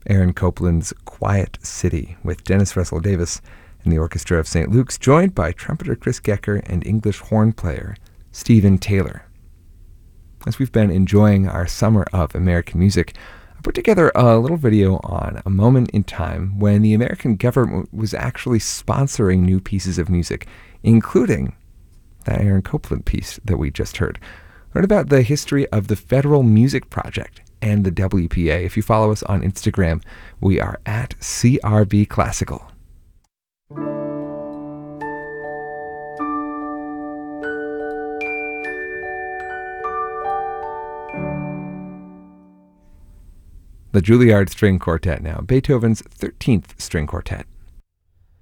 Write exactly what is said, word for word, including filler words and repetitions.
Aaron Copland's Quiet City with Dennis Russell Davis and the Orchestra of Saint Luke's, joined by trumpeter Chris Gecker and English horn player Stephen Taylor. As we've been enjoying our summer of American music, I put together a little video on a moment in time when the American government was actually sponsoring new pieces of music, including that Aaron Copland piece that we just heard. Learn about the history of the Federal Music Project and the W P A. If you follow us on Instagram, we are at C R B Classical. The Juilliard String Quartet now, Beethoven's thirteenth String Quartet.